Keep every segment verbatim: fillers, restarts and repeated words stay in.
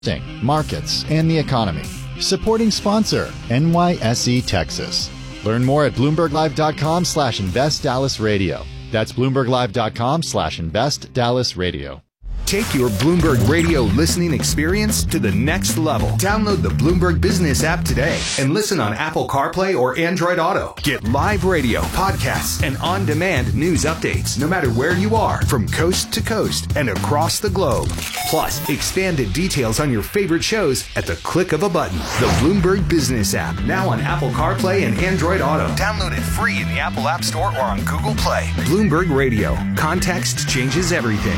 markets, and the economy. Supporting sponsor, N Y S E Texas. Learn more at bloomberglive.com slash invest Dallas radio. That's bloomberglive.com slash invest Dallas radio. Take your Bloomberg Radio listening experience to the next level. Download the Bloomberg Business app today and listen on Apple CarPlay or Android Auto. Get live radio, podcasts, and on-demand news updates no matter where you are, from coast to coast and across the globe. Plus, expanded details on your favorite shows at the click of a button. The Bloomberg Business app, now on Apple CarPlay and Android Auto. Download it free in the Apple App Store or on Google Play. Bloomberg Radio. Context changes everything.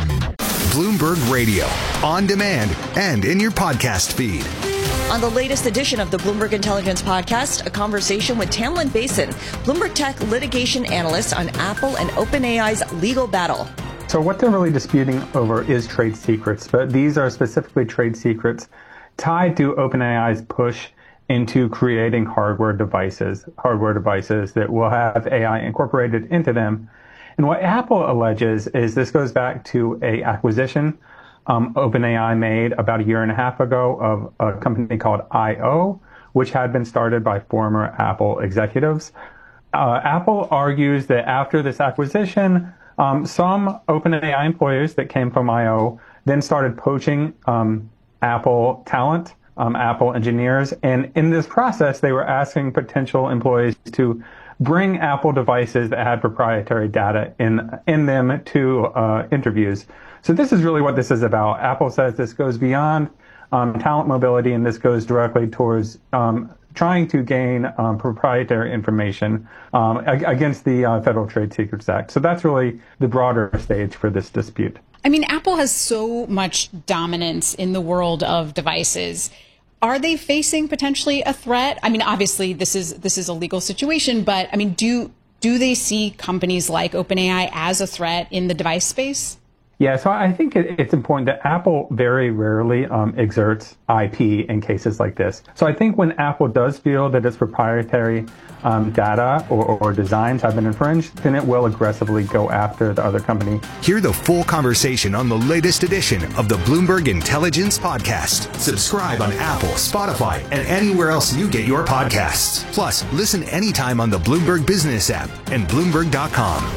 Bloomberg Radio, on demand and in your podcast feed. On the latest edition of the Bloomberg Intelligence Podcast, a conversation with Tamlin Basin, Bloomberg Tech litigation analyst on Apple and OpenAI's legal battle. So what they're really disputing over is trade secrets, but these are specifically trade secrets tied to OpenAI's push into creating hardware devices, hardware devices that will have A I incorporated into them. And what Apple alleges is this goes back to a acquisition um, OpenAI made about a year and a half ago of a company called I O, which had been started by former Apple executives. Uh, Apple argues that after this acquisition, um, some OpenAI employees that came from I O then started poaching um, Apple talent, um, Apple engineers, and in this process, they were asking potential employees to bring Apple devices that had proprietary data in in them to uh, interviews. So this is really what this is about. Apple says this goes beyond um, talent mobility, and this goes directly towards um, trying to gain um, proprietary information um, against the uh, Federal Trade Secrets Act. So that's really the broader stage for this dispute. I mean, Apple has so much dominance in the world of devices. Are they facing potentially a threat? I mean, obviously this is this is a legal situation, but I mean, do do they see companies like OpenAI as a threat in the device space? Yeah, so I think it, it's important that Apple very rarely um, exerts I P in cases like this. So I think when Apple does feel that its proprietary um, data or, or designs have been infringed, then it will aggressively go after the other company. Hear the full conversation on the latest edition of the Bloomberg Intelligence Podcast. Subscribe on Apple, Spotify, and anywhere else you get your podcasts. Plus, listen anytime on the Bloomberg Business app and Bloomberg dot com.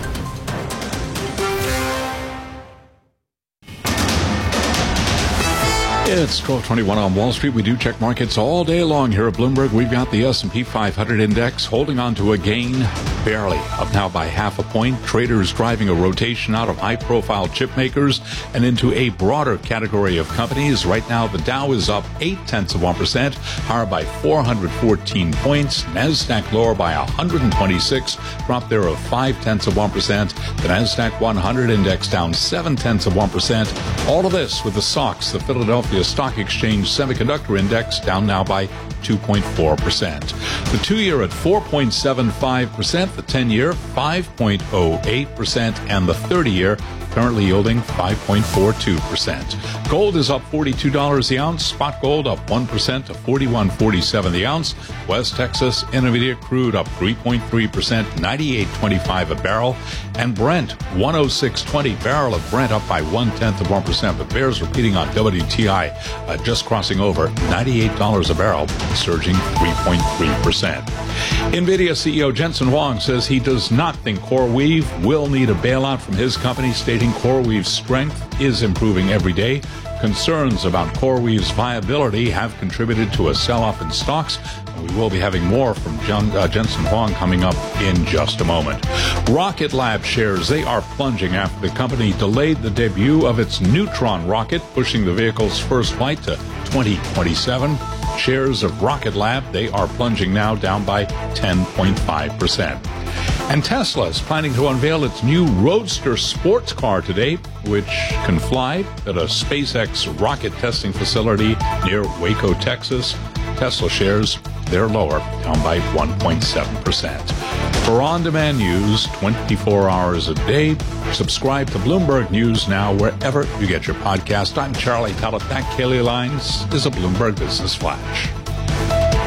It's twelve twenty-one on Wall Street. We do check markets all day long here at Bloomberg. We've got the S and P five hundred index holding on to a gain, barely, up now by half a point. Traders driving a rotation out of high-profile chip makers and into a broader category of companies. Right now, the Dow is up eight tenths of one percent, higher by four hundred fourteen points. NASDAQ lower by one hundred twenty-six, drop there of five tenths of one percent. The NASDAQ one hundred index down seven tenths of one percent. All of this with the S O X, the Philadelphia Stock Exchange Semiconductor Index, down now by two point four percent. The two-year at four point seven five percent, the ten-year five point oh eight percent, and the thirty-year currently yielding five point four two percent. Gold is up forty-two dollars the ounce. Spot gold up one percent to forty-one forty-seven the ounce. West Texas Intermediate crude up three point three percent, ninety-eight twenty-five a barrel. And Brent, one oh six twenty, barrel of Brent up by one-tenth of one percent. But bears repeating on W T I, uh, just crossing over ninety-eight dollars a barrel, surging three point three percent. NVIDIA C E O Jensen Huang says he does not think CoreWeave will need a bailout from his company, stating CoreWeave's strength is improving every day. Concerns about CoreWeave's viability have contributed to a sell-off in stocks. We will be having more from John, uh, Jensen Huang coming up in just a moment. Rocket Lab shares, they are plunging after the company delayed the debut of its Neutron rocket, pushing the vehicle's first flight to twenty twenty-seven. Shares of Rocket Lab, they are plunging now, down by ten point five percent. And Tesla is planning to unveil its new Roadster sports car today, which can fly at a SpaceX rocket testing facility near Waco, Texas. Tesla shares, they're lower, down by one point seven percent. For on-demand news twenty-four hours a day, subscribe to Bloomberg News now wherever you get your podcast. I'm Charlie Talat. That Kaylee Lines is a Bloomberg Business Flash.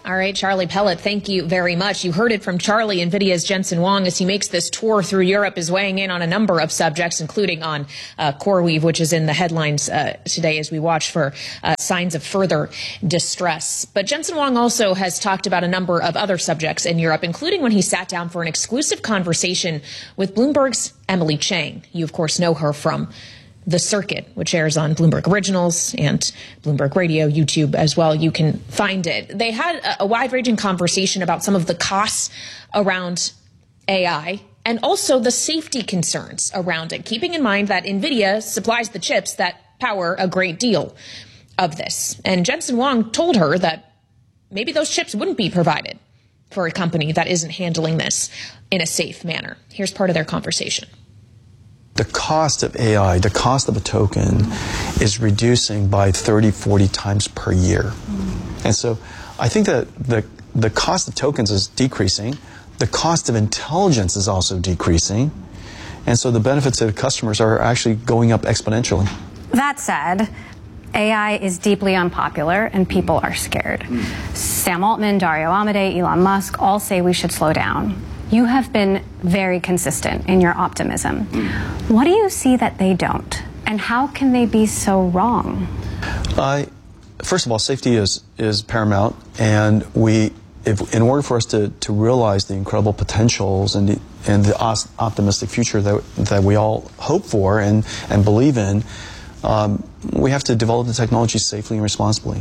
All right, Charlie Pellet, thank you very much. You heard it from Charlie. NVIDIA's Jensen Huang, as he makes this tour through Europe, is weighing in on a number of subjects, including on uh, CoreWeave, which is in the headlines uh, today as we watch for uh, signs of further distress. But Jensen Huang also has talked about a number of other subjects in Europe, including when he sat down for an exclusive conversation with Bloomberg's Emily Chang. You, of course, know her from The Circuit, which airs on Bloomberg Originals and Bloomberg Radio, YouTube as well. You can find it. They had a, a wide-ranging conversation about some of the costs around A I and also the safety concerns around it, keeping in mind that NVIDIA supplies the chips that power a great deal of this. And Jensen Huang told her that maybe those chips wouldn't be provided for a company that isn't handling this in a safe manner. Here's part of their conversation. The cost of A I, the cost of a token, is reducing by thirty, forty times per year. And so I think that the, the cost of tokens is decreasing. The cost of intelligence is also decreasing. And so the benefits to the customers are actually going up exponentially. That said, A I is deeply unpopular and people are scared. Sam Altman, Dario Amodei, Elon Musk all say we should slow down. You have been very consistent in your optimism. What do you see that they don't? And how can they be so wrong? Uh, first of all, safety is, is paramount. And we, if, in order for us to, to realize the incredible potentials and the, and the optimistic future that, that we all hope for and, and believe in, um, we have to develop the technology safely and responsibly.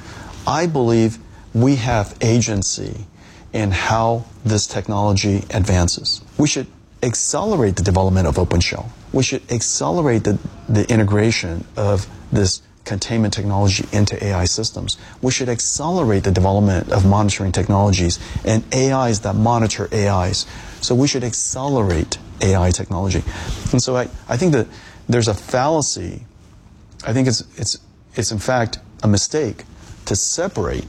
I believe we have agency in how this technology advances. We should accelerate the development of OpenShell. We should accelerate the, the integration of this containment technology into A I systems. We should accelerate the development of monitoring technologies and A Is that monitor A Is. So we should accelerate A I technology. And so I, I think that there's a fallacy. I think it's, it's, it's in fact a mistake to separate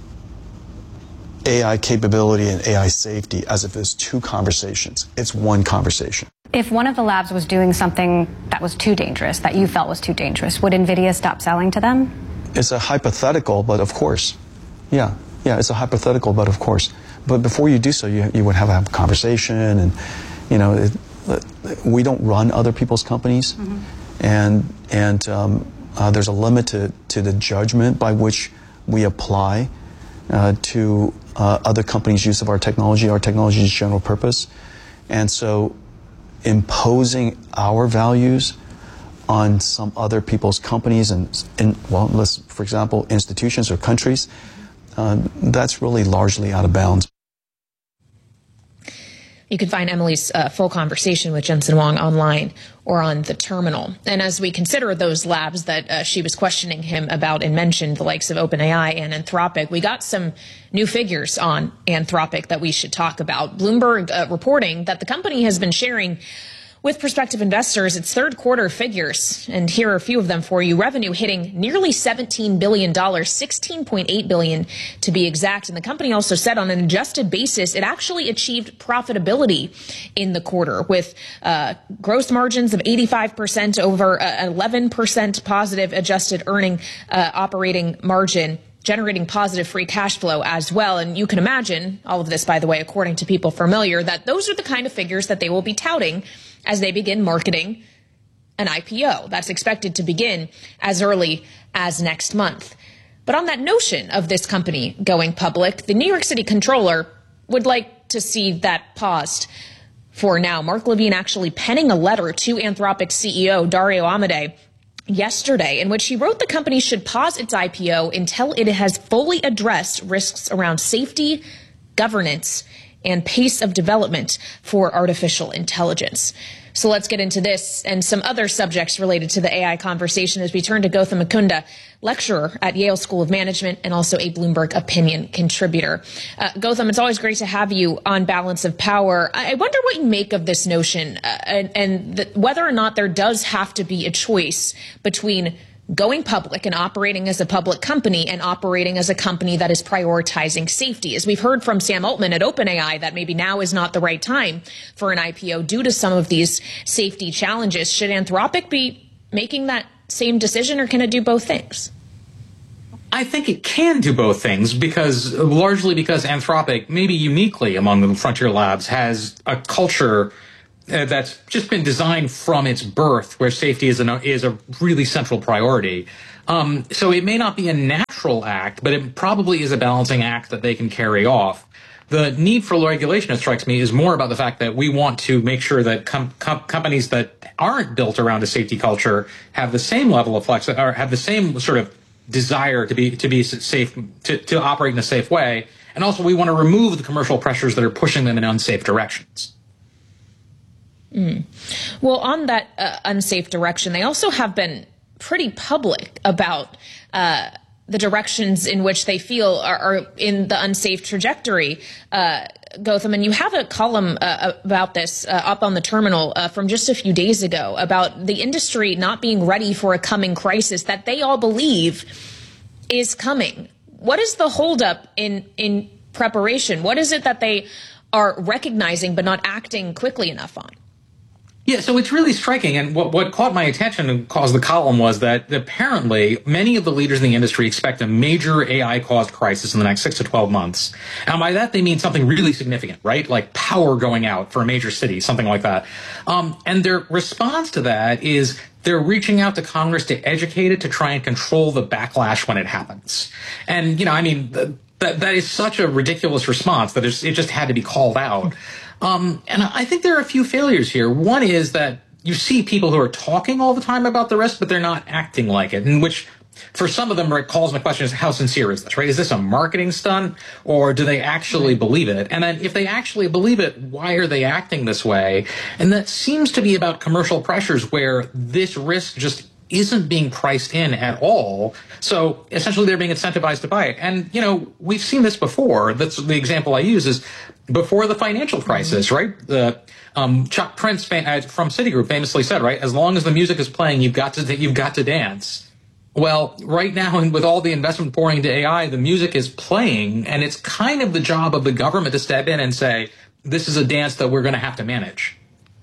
A I capability and A I safety as if it's two conversations. It's one conversation. If one of the labs was doing something that was too dangerous, that you felt was too dangerous, would NVIDIA stop selling to them? It's a hypothetical, but of course. Yeah, yeah, it's a hypothetical, but of course. But before you do so, you, you would have a conversation, and, you know, it, we don't run other people's companies, mm-hmm. and, and um, uh, there's a limit to, to the judgment by which we apply uh, to Uh, other companies' use of our technology, our technology's general purpose. And so imposing our values on some other people's companies and, and well, let's, for example, institutions or countries, uh, that's really largely out of bounds. You can find Emily's uh, full conversation with Jensen Huang online or on the terminal. And as we consider those labs that uh, she was questioning him about and mentioned, the likes of OpenAI and Anthropic, we got some new figures on Anthropic that we should talk about. Bloomberg uh, reporting that the company has been sharing with prospective investors its third quarter figures. And here are a few of them for you. Revenue hitting nearly seventeen billion dollars, sixteen point eight billion dollars to be exact. And the company also said on an adjusted basis, it actually achieved profitability in the quarter with uh, gross margins of eighty-five percent over uh, eleven percent positive adjusted earning uh, operating margin, generating positive free cash flow as well. And you can imagine all of this, by the way, according to people familiar, that those are the kind of figures that they will be touting as they begin marketing an I P O. That's expected to begin as early as next month. But on that notion of this company going public, the New York City Comptroller would like to see that paused for now. Mark Levine actually penning a letter to Anthropic's C E O, Dario Amodei, yesterday, in which he wrote the company should pause its I P O until it has fully addressed risks around safety, governance, and pace of development for artificial intelligence. So let's get into this and some other subjects related to the A I conversation as we turn to Gautam Mukunda, lecturer at Yale School of Management and also a Bloomberg opinion contributor. Uh, Gautam, it's always great to have you on Balance of Power. I wonder what you make of this notion uh, and, and the, whether or not there does have to be a choice between going public and operating as a public company and operating as a company that is prioritizing safety. As we've heard from Sam Altman at OpenAI that maybe now is not the right time for an I P O due to some of these safety challenges. Should Anthropic be making that same decision, or can it do both things? I think it can do both things because largely because Anthropic, maybe uniquely among the frontier labs, has a culture uh, that's just been designed from its birth where safety is, an, is a really central priority. Um, so it may not be a natural act, but it probably is a balancing act that they can carry off. The need for regulation, it strikes me, is more about the fact that we want to make sure that com- com- companies that aren't built around a safety culture have the same level of flex, or have the same sort of desire to be to be safe, to, to operate in a safe way. And also we want to remove the commercial pressures that are pushing them in unsafe directions. Mm. Well, on that uh, unsafe direction, they also have been pretty public about uh, the directions in which they feel are, are in the unsafe trajectory, uh, Gautam. And you have a column uh, about this uh, up on the terminal uh, from just a few days ago about the industry not being ready for a coming crisis that they all believe is coming. What is the holdup in, in preparation? What is it that they are recognizing but not acting quickly enough on? Yeah, so it's really striking, and what, what caught my attention and caused the column was that apparently many of the leaders in the industry expect a major A I-caused crisis in the next six to twelve months. And by that, they mean something really significant, right? Like power going out for a major city, something like that. Um, and their response to that is they're reaching out to Congress to educate it to try and control the backlash when it happens. And, you know, I mean, th- that that is such a ridiculous response that it just had to be called out. Um, and I think there are a few failures here. One is that you see people who are talking all the time about the risk, but they're not acting like it, and which for some of them right, calls into question is how sincere is this, right? Is this a marketing stunt, or do they actually believe it? And then if they actually believe it, why are they acting this way? And that seems to be about commercial pressures where this risk just isn't being priced in at all. So essentially they're being incentivized to buy it. And, you know, we've seen this before. That's the example I use is before the financial crisis, right? The um, Chuck Prince fam- from Citigroup famously said, right, as long as the music is playing, you've got to you've got to dance. Well, right now, and with all the investment pouring into A I, the music is playing, and it's kind of the job of the government to step in and say, this is a dance that we're going to have to manage.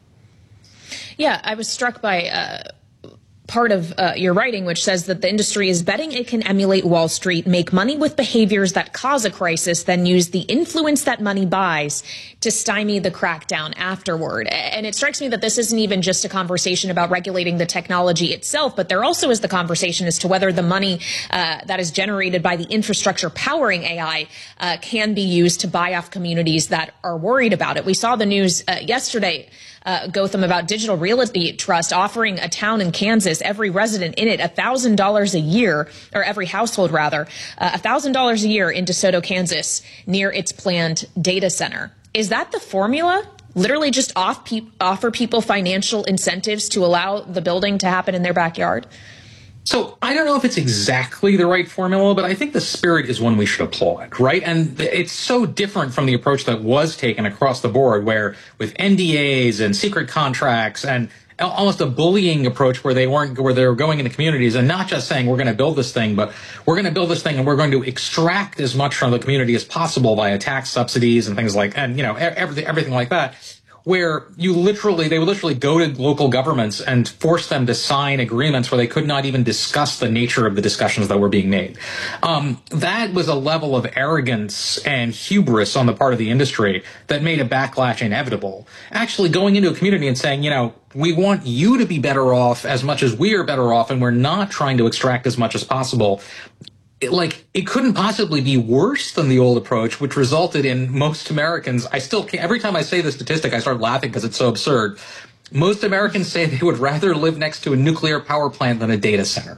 Yeah, I was struck by uh part of uh, your writing, which says that the industry is betting it can emulate Wall Street, make money with behaviors that cause a crisis, then use the influence that money buys to stymie the crackdown afterward. And it strikes me that this isn't even just a conversation about regulating the technology itself, but there also is the conversation as to whether the money uh, that is generated by the infrastructure powering A I uh, can be used to buy off communities that are worried about it. We saw the news uh, yesterday, Uh, Gautam, about Digital Realty Trust offering a town in Kansas, every resident in it, one thousand dollars a year, or every household rather, uh, one thousand dollars a year in DeSoto, Kansas, near its planned data center. Is that the formula? Literally just off pe- offer people financial incentives to allow the building to happen in their backyard? So I don't know if it's exactly the right formula, but I think the spirit is one we should applaud, right? And it's so different from the approach that was taken across the board, where with N D As and secret contracts and almost a bullying approach where they weren't, where they were going into communities and not just saying we're going to build this thing, but we're going to build this thing and we're going to extract as much from the community as possible via tax subsidies and things like, and you know, everything, everything like that. Where you literally, they would literally go to local governments and force them to sign agreements where they could not even discuss the nature of the discussions that were being made. Um, that was a level of arrogance and hubris on the part of the industry that made a backlash inevitable. Actually going into a community and saying, you know, we want you to be better off as much as we are better off, and we're not trying to extract as much as possible. It, like, it couldn't possibly be worse than the old approach, which resulted in most Americans, I still can't, every time I say the statistic, I start laughing because it's so absurd. Most Americans say they would rather live next to a nuclear power plant than a data center.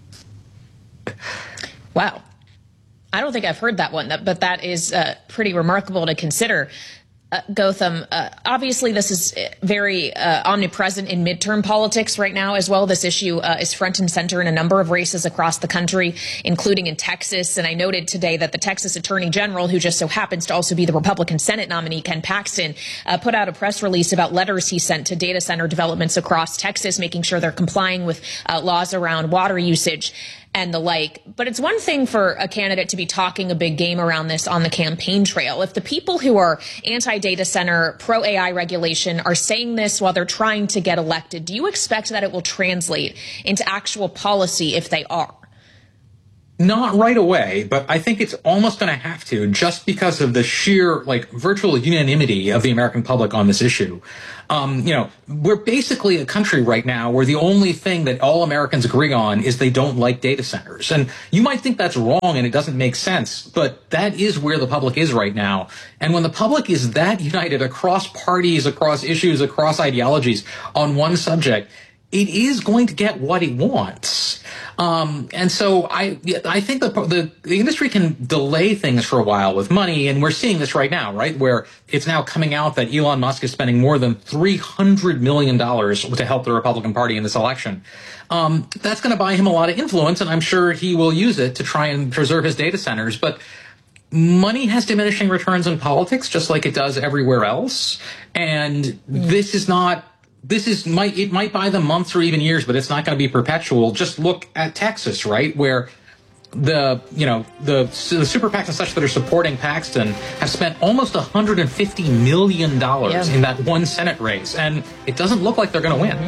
Wow. I don't think I've heard that one, but that is uh, pretty remarkable to consider. Uh, Gautam, uh, obviously this is very uh, omnipresent in midterm politics right now as well. This issue uh, is front and center in a number of races across the country, including in Texas. And I noted today that the Texas Attorney General, who just so happens to also be the Republican Senate nominee, Ken Paxton, uh, put out a press release about letters he sent to data center developments across Texas, making sure they're complying with uh, laws around water usage and the like. But it's one thing for a candidate to be talking a big game around this on the campaign trail. If the people who are anti-data center, pro-A I regulation are saying this while they're trying to get elected, do you expect that it will translate into actual policy if they are? Not right away, but I think it's almost going to have to, just because of the sheer, like, virtual unanimity of the American public on this issue. Um, you know, we're basically a country right now where the only thing that all Americans agree on is they don't like data centers. And you might think that's wrong and it doesn't make sense, but that is where the public is right now. And when the public is that united across parties, across issues, across ideologies on one subject, it is going to get what it wants. Um, and so I, I think the, the, the industry can delay things for a while with money. And we're seeing this right now, right? Where it's now coming out that Elon Musk is spending more than three hundred million dollars to help the Republican Party in this election. Um, that's going to buy him a lot of influence. And I'm sure he will use it to try and preserve his data centers. But money has diminishing returns in politics, just like it does everywhere else. And this is not, This is might it might buy them months or even years, but it's not going to be perpetual. Just look at Texas, right, where the you know the the super PACs and such that are supporting Paxton have spent almost one hundred fifty million dollars yeah. in that one Senate race, and it doesn't look like they're going to win.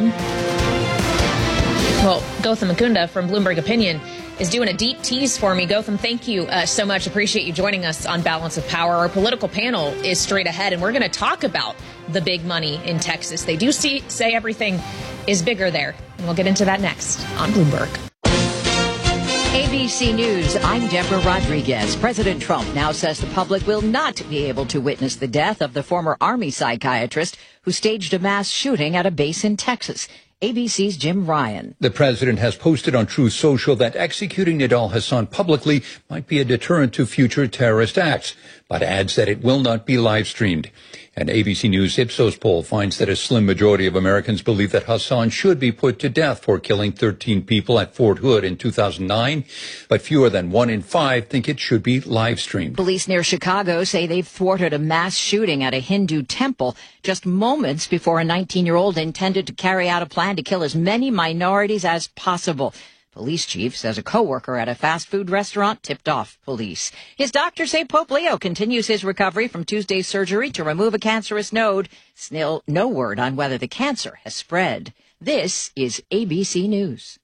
Well, Gautam Mukunda from Bloomberg Opinion is doing a deep tease for me. Gautam, thank you uh, so much. Appreciate you joining us on Balance of Power. Our political panel is straight ahead, and we're going to talk about the big money in Texas. They do see, say everything is bigger there. And we'll get into that next on Bloomberg. A B C News, I'm Deborah Rodriguez. President Trump now says the public will not be able to witness the death of the former Army psychiatrist who staged a mass shooting at a base in Texas. A B C's Jim Ryan. The president has posted on Truth Social that executing Nidal Hasan publicly might be a deterrent to future terrorist acts, but adds that it will not be live streamed. An A B C News Ipsos poll finds that a slim majority of Americans believe that Hasan should be put to death for killing thirteen people at Fort Hood in two thousand nine, but fewer than one in five think it should be live streamed. Police near Chicago say they've thwarted a mass shooting at a Hindu temple just moments before a nineteen-year-old intended to carry out a plan to kill as many minorities as possible. Police chief says a coworker at a fast food restaurant tipped off police. His doctors say Pope Leo continues his recovery from Tuesday's surgery to remove a cancerous node. Still no word on whether the cancer has spread. This is A B C News.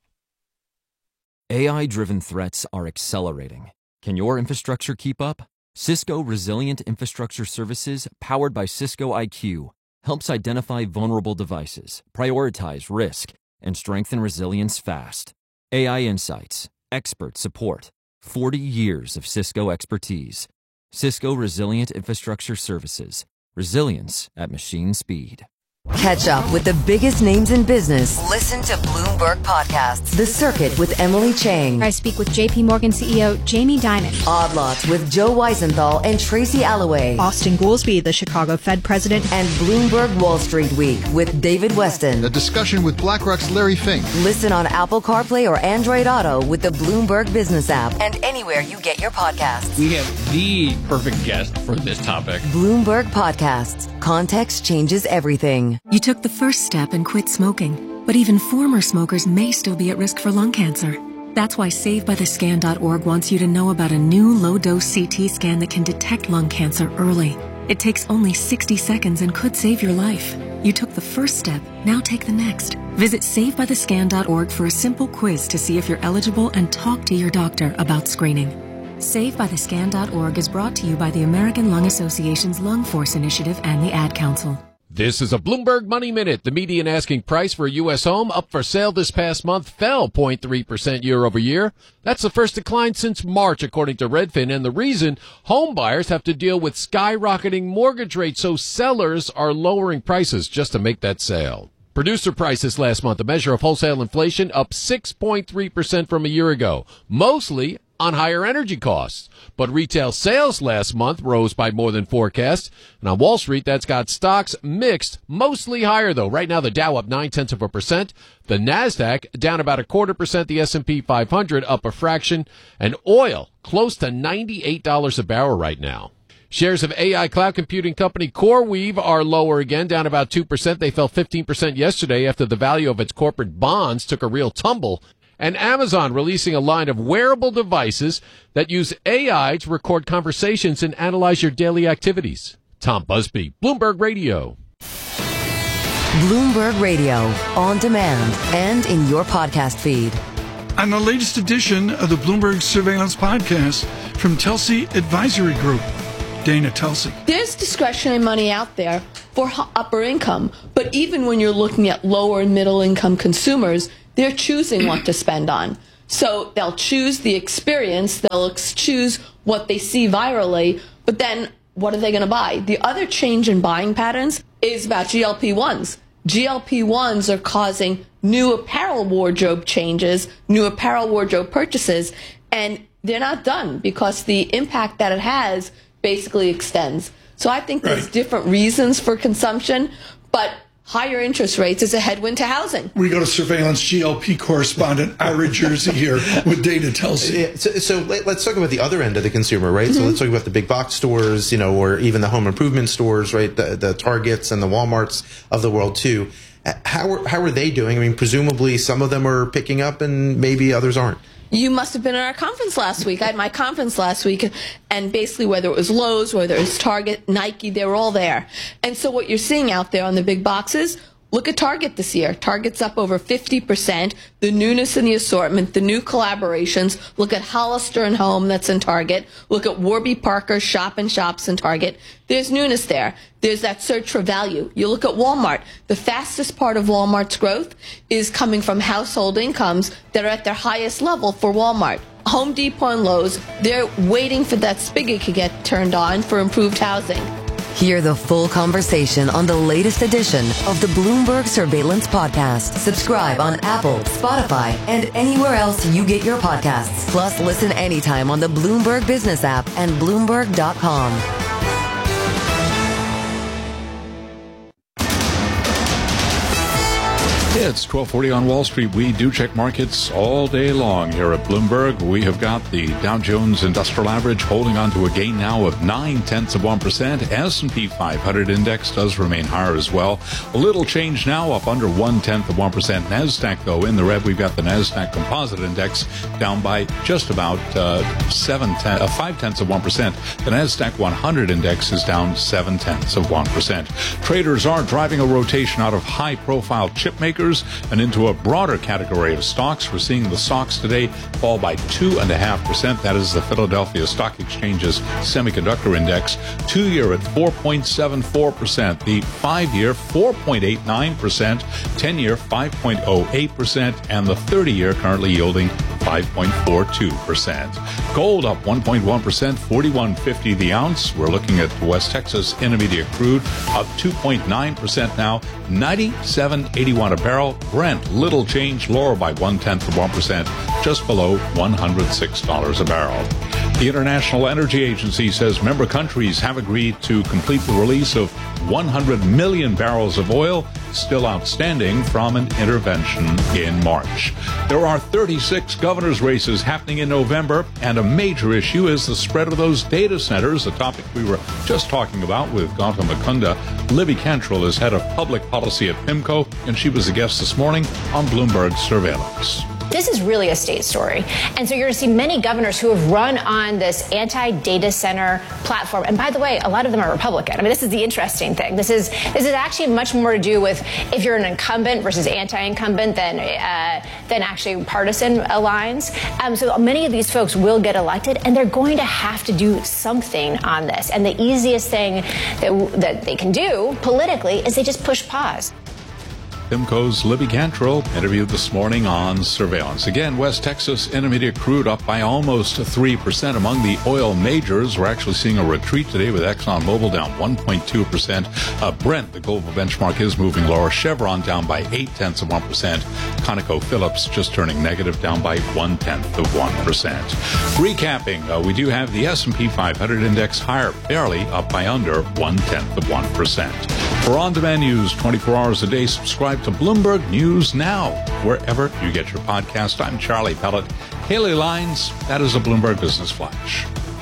A I-driven threats are accelerating. Can your infrastructure keep up? Cisco Resilient Infrastructure Services, powered by Cisco I Q, helps identify vulnerable devices, prioritize risk, and strengthen resilience fast. A I insights, expert support, forty years of Cisco expertise. Cisco Resilient Infrastructure Services. Resilience at machine speed. Catch up with the biggest names in business. Listen to Bloomberg Podcasts. The Circuit with Emily Chang. I speak with J P Morgan C E O Jamie Dimon. Odd Lots with Joe Weisenthal and Tracy Alloway. Austin Goolsbee, the Chicago Fed president. And Bloomberg Wall Street Week with David Weston. A discussion with BlackRock's Larry Fink. Listen on Apple CarPlay or Android Auto with the Bloomberg Business app and anywhere you get your podcasts. We have the perfect guest for this topic. Bloomberg Podcasts. Context changes everything. You took the first step and quit smoking, but even former smokers may still be at risk for lung cancer. That's why Save By The Scan dot org wants you to know about a new low-dose C T scan that can detect lung cancer early. It takes only sixty seconds and could save your life. You took the first step, now take the next. Visit Save By The Scan dot org for a simple quiz to see if you're eligible and talk to your doctor about screening. Save By The Scan dot org is brought to you by the American Lung Association's Lung Force Initiative and the Ad Council. This is a Bloomberg Money Minute. The median asking price for a U S home up for sale this past month fell zero point three percent year over year. That's the first decline since March, according to Redfin. And the reason, home buyers have to deal with skyrocketing mortgage rates, so sellers are lowering prices just to make that sale. Producer prices last month, a measure of wholesale inflation, up six point three percent from a year ago, mostly on higher energy costs. But retail sales last month rose by more than forecast. And on Wall Street, that's got stocks mixed, mostly higher, though. Right now, the Dow up nine-tenths of a percent. The NASDAQ down about a quarter percent. The S and P five hundred up a fraction. And oil close to ninety-eight dollars a barrel right now. Shares of A I cloud computing company CoreWeave are lower again, down about two percent. They fell fifteen percent yesterday after the value of its corporate bonds took a real tumble. And Amazon releasing a line of wearable devices that use A I to record conversations and analyze your daily activities. Tom Busby, Bloomberg Radio. Bloomberg Radio, on demand and in your podcast feed. on the latest edition of the Bloomberg Surveillance Podcast from Telsey Advisory Group. Dana Telsey. There's discretionary money out there for upper income, but even when you're looking at lower and middle income consumers, they're choosing what to spend on. So they'll choose the experience, they'll ex- choose what they see virally, but then what are they going to buy? The other change in buying patterns is about G L P ones. G L P ones are causing new apparel wardrobe changes, new apparel wardrobe purchases, and they're not done because the impact that it has basically extends. So I think there's right. different reasons for consumption, but higher interest rates is a headwind to housing. We go to surveillance G L P correspondent Ira Jersey here with Dana Telsey. Yeah, so, so let's talk about the other end of the consumer, right? Mm-hmm. So let's talk about the big box stores, you know, or even the home improvement stores, right? The, the Targets and the Walmarts of the world too. How are, how are they doing? I mean, presumably some of them are picking up and maybe others aren't. You must have been at our conference last week. I had my conference last week, and basically whether it was Lowe's, whether it was Target, Nike, they were all there. And so what you're seeing out there on the big boxes, look at Target this year. Target's up over fifty percent. The newness in the assortment, the new collaborations. Look at Hollister and Home that's in Target. Look at Warby Parker Shop and Shops in Target. There's newness there. There's that search for value. You look at Walmart. The fastest part of Walmart's growth is coming from household incomes that are at their highest level for Walmart. Home Depot and Lowe's, they're waiting for that spigot to get turned on for improved housing. Hear the full conversation on the latest edition of the Bloomberg Surveillance Podcast. Subscribe on Apple, Spotify, and anywhere else you get your podcasts. Plus, listen anytime on the Bloomberg Business app and Bloomberg dot com. It's twelve forty on Wall Street. We do check markets all day long here at Bloomberg. We have got the Dow Jones Industrial Average holding on to a gain now of nine tenths of one percent. S and P five hundred index does remain higher as well. A little change now, up under one tenth of one percent. NASDAQ, though, in the red. We've got the NASDAQ Composite Index down by just about uh, seven ten, uh, five tenths of one percent. The NASDAQ one hundred index is down seven tenths of one percent. Traders are driving a rotation out of high-profile chip makers and into a broader category of stocks. We're seeing the stocks today fall by two point five percent. That is the Philadelphia Stock Exchange's Semiconductor Index. Two-year at four point seven four percent. The five-year, four point eight nine percent. ten-year, five point oh eight percent. And the thirty-year currently yielding five point four two percent. Gold up one point one percent, forty-one fifty the ounce. We're looking at West Texas Intermediate crude up two point nine percent now, ninety-seven eighty-one a barrel. Brent, little change, lower by one-tenth of one percent, just below one hundred six dollars a barrel. The International Energy Agency says member countries have agreed to complete the release of one hundred million barrels of oil still outstanding from an intervention in March. There are thirty-six governor's races happening in November, and a major issue is the spread of those data centers, a topic we were just talking about with Gautam Mukunda. Libby Cantrell is head of public policy at PIMCO, and she was a guest this morning on Bloomberg Surveillance. This is really a state story. And so you're going to see many governors who have run on this anti-data center platform. And by the way, a lot of them are Republican. I mean, this is the interesting thing. This is this is actually much more to do with if you're an incumbent versus anti-incumbent than uh, than actually partisan lines. Um, so many of these folks will get elected, and they're going to have to do something on this. And the easiest thing that, that they can do politically is they just push pause. PIMCO's Libby Cantrell interviewed this morning on Surveillance. Again, West Texas Intermediate crude up by almost three percent. Among the oil majors, we're actually seeing a retreat today with ExxonMobil down one point two percent. Uh, Brent, the global benchmark, is moving lower. Chevron down by eight tenths of one percent. ConocoPhillips just turning negative, down by one tenth of one percent. Recapping, uh, we do have the S and P five hundred index higher, barely up by under one tenth of one percent. For on-demand news twenty-four hours a day, subscribe to Bloomberg News Now, wherever you get your podcast. I'm Charlie Pellet. Haley Lines, that is a Bloomberg Business Flash.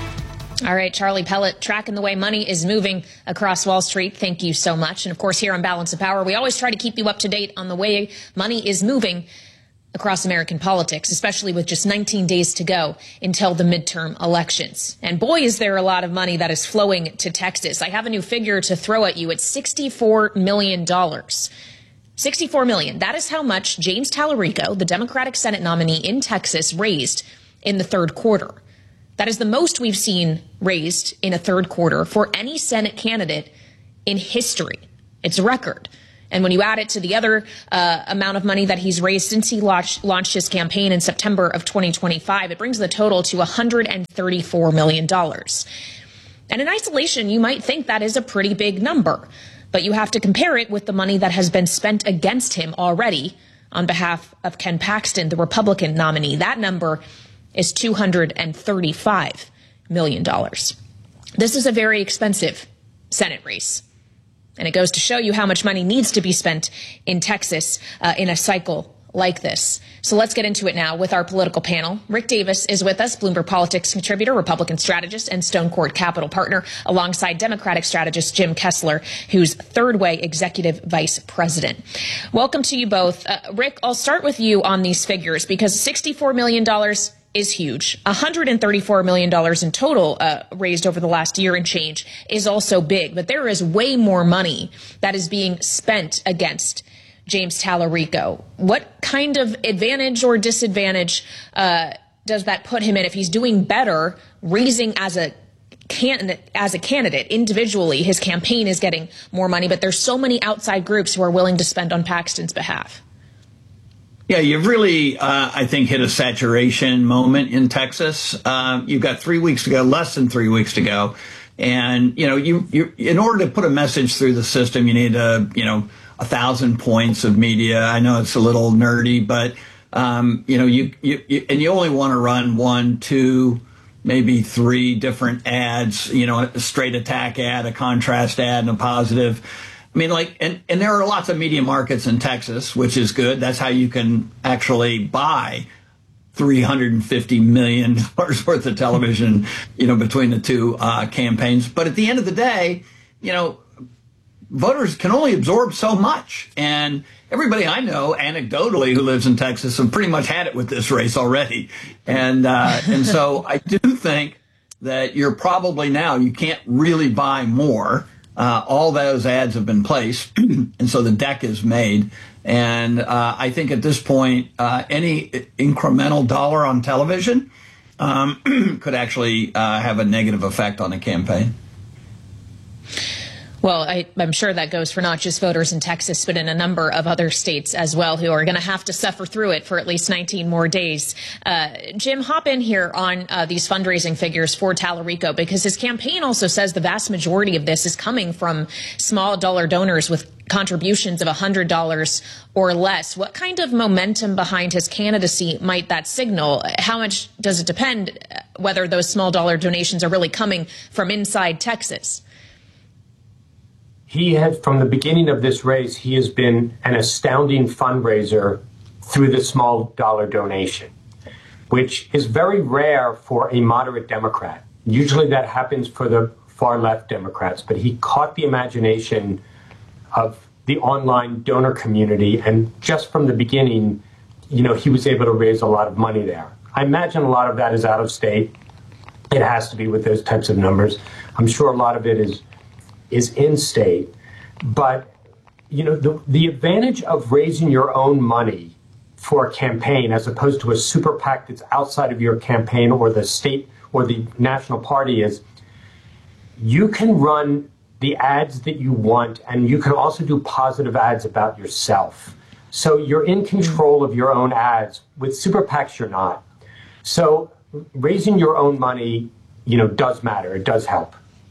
All right, Charlie Pellet, tracking the way money is moving across Wall Street. Thank you so much. And of course, here on Balance of Power, we always try to keep you up to date on the way money is moving across American politics, especially with just nineteen days to go until the midterm elections. And boy, is there a lot of money that is flowing to Texas. I have a new figure to throw at you. It's sixty-four million dollars. sixty-four million dollars. That is how much James Tallarico, the Democratic Senate nominee in Texas, raised in the third quarter. That is the most we've seen raised in a third quarter for any Senate candidate in history. It's a record. And when you add it to the other uh, amount of money that he's raised since he launched, launched his campaign in September of twenty twenty-five, it brings the total to one hundred thirty-four million dollars. And in isolation, you might think that is a pretty big number, but you have to compare it with the money that has been spent against him already on behalf of Ken Paxton, the Republican nominee. That number is two hundred thirty-five million dollars. This is a very expensive Senate race. And it goes to show you how much money needs to be spent in Texas uh, in a cycle like this. So let's get into it now with our political panel. Rick Davis is with us, Bloomberg Politics contributor, Republican strategist, and Stone Court Capital partner, alongside Democratic strategist Jim Kessler, who's Third Way executive vice president. Welcome to you both. Uh, Rick, I'll start with you on these figures because sixty-four million dollars is huge. one hundred thirty-four million dollars in total uh, raised over the last year and change is also big, but there is way more money that is being spent against James Tallarico. What kind of advantage or disadvantage uh, does that put him in if he's doing better raising as a candidate, as a candidate individually? His campaign is getting more money, but there's so many outside groups who are willing to spend on Paxton's behalf. Yeah, you've really, uh, I think, hit a saturation moment in Texas. Um, you've got three weeks to go, less than three weeks to go. And, you know, you, you, in order to put a message through the system, you need a, you know, a thousand points of media. I know it's a little nerdy, but, um, you know, you, you, you and you only want to run one, two, maybe three different ads, you know, a straight attack ad, a contrast ad, and a positive. I mean, like, and, and there are lots of media markets in Texas, which is good. That's how you can actually buy three hundred fifty million dollars worth of television, you know, between the two uh, campaigns. But at the end of the day, you know, voters can only absorb so much. And everybody I know, anecdotally, who lives in Texas have pretty much had it with this race already. And, uh, and so I do think that you're probably now, you can't really buy more. Uh, all those ads have been placed, and so the deck is made. And uh, I think at this point, uh, any incremental dollar on television um, could actually uh, have a negative effect on the campaign. Well, I, I'm sure that goes for not just voters in Texas, but in a number of other states as well, who are going to have to suffer through it for at least nineteen more days. Uh, Jim, hop in here on uh, these fundraising figures for Tallarico, because his campaign also says the vast majority of this is coming from small dollar donors with contributions of one hundred dollars or less. What kind of momentum behind his candidacy might that signal? How much does it depend whether those small dollar donations are really coming from inside Texas? He has, from the beginning of this race, he has been an astounding fundraiser through the small dollar donation, which is very rare for a moderate Democrat. Usually that happens for the far left Democrats, but he caught the imagination of the online donor community. And just from the beginning, you know, he was able to raise a lot of money there. I imagine a lot of that is out of state. It has to be with those types of numbers. I'm sure a lot of it is is in state. But, you know, the, the advantage of raising your own money for a campaign as opposed to a super PAC that's outside of your campaign or the state or the national party is you can run the ads that you want, and you can also do positive ads about yourself. So you're in control of your own ads. With super PACs, you're not. So raising your own money, you know, does matter. It does help.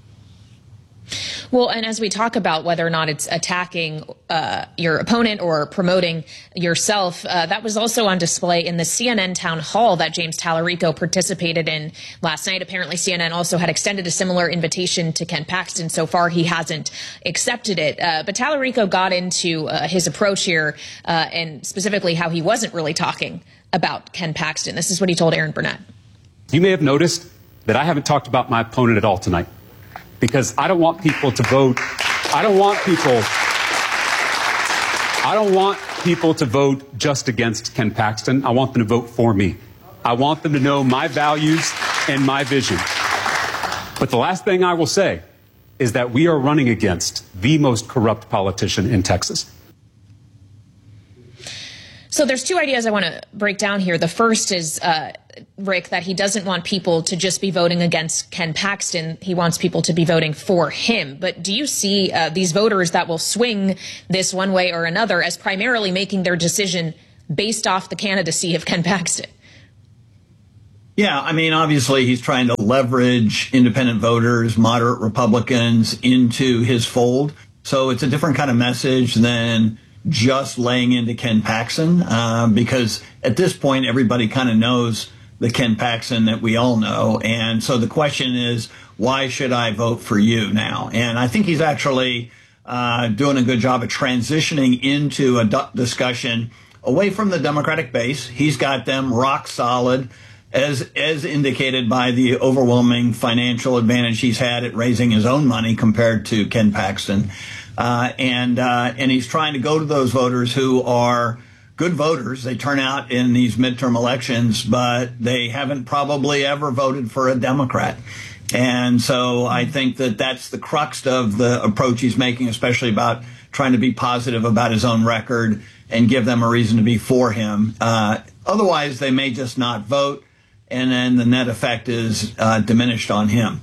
Well, and as we talk about whether or not it's attacking uh, your opponent or promoting yourself, uh, that was also on display in the C N N town hall that James Tallarico participated in last night. Apparently, C N N also had extended a similar invitation to Ken Paxton. So far, he hasn't accepted it. Uh, but Tallarico got into uh, his approach here uh, and specifically how he wasn't really talking about Ken Paxton. This is what he told Aaron Burnett. You may have noticed that I haven't talked about my opponent at all tonight, because I don't want people to vote. I don't want people. I don't want people to vote just against Ken Paxton. I want them to vote for me. I want them to know my values and my vision. But the last thing I will say is that we are running against the most corrupt politician in Texas. So there's two ideas I want to break down here. The first is, uh, Rick, that he doesn't want people to just be voting against Ken Paxton. He wants people to be voting for him. But do you see uh, these voters that will swing this one way or another as primarily making their decision based off the candidacy of Ken Paxton? Yeah, I mean, obviously he's trying to leverage independent voters, moderate Republicans into his fold. So it's a different kind of message than just laying into Ken Paxton, uh, because at this point, everybody kind of knows the Ken Paxton that we all know. And so the question is, why should I vote for you now? And I think he's actually uh, doing a good job of transitioning into a d- discussion away from the Democratic base. He's got them rock solid, as as indicated by the overwhelming financial advantage he's had at raising his own money compared to Ken Paxton. Uh, and uh, and he's trying to go to those voters who are good voters. They turn out in these midterm elections, but they haven't probably ever voted for a Democrat. And so I think that that's the crux of the approach he's making, especially about trying to be positive about his own record and give them a reason to be for him. Uh, otherwise, they may just not vote, and then the net effect is uh, diminished on him.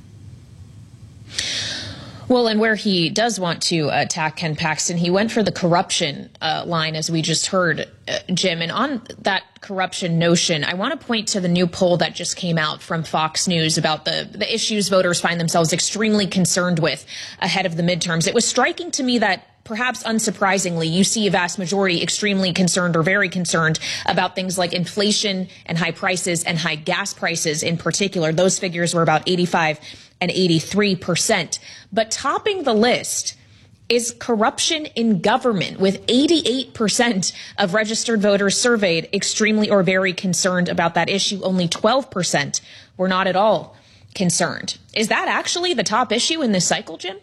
Well, and where he does want to attack Ken Paxton, he went for the corruption uh, line, as we just heard, uh, Jim. And on that corruption notion, I want to point to the new poll that just came out from Fox News about the, the issues voters find themselves extremely concerned with ahead of the midterms. It was striking to me that, perhaps unsurprisingly, you see a vast majority extremely concerned or very concerned about things like inflation and high prices and high gas prices in particular. Those figures were about eighty-five and eighty-three percent. But topping the list is corruption in government, with eighty-eight percent of registered voters surveyed extremely or very concerned about that issue. Only twelve percent were not at all concerned. Is that actually the top issue in this cycle, Jim?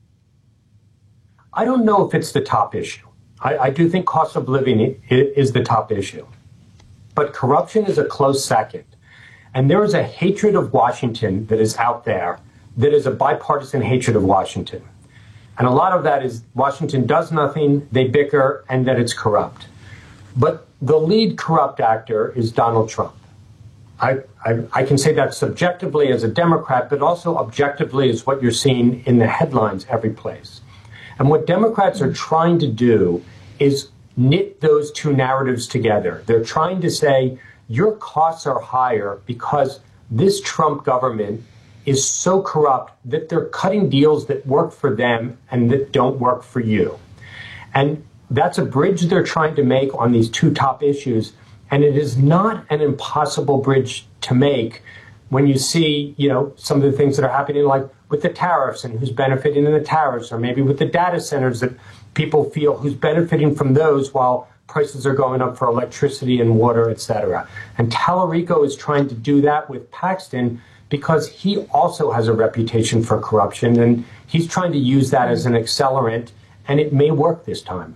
I don't know if it's the top issue. I, I do think cost of living is the top issue. But corruption is a close second. And there is a hatred of Washington that is out there that is a bipartisan hatred of Washington. And a lot of that is Washington does nothing, they bicker, and that it's corrupt. But the lead corrupt actor is Donald Trump. I, I, I can say that subjectively as a Democrat, but also objectively as what you're seeing in the headlines every place. And what Democrats are trying to do is knit those two narratives together. They're trying to say your costs are higher because this Trump government is so corrupt that they're cutting deals that work for them and that don't work for you. And that's a bridge they're trying to make on these two top issues. And it is not an impossible bridge to make when you see, you know, some of the things that are happening, like with the tariffs and who's benefiting in the tariffs, or maybe with the data centers that people feel who's benefiting from those while prices are going up for electricity and water, et cetera. And Tallarico is trying to do that with Paxton because he also has a reputation for corruption, and he's trying to use that as an accelerant, and it may work this time.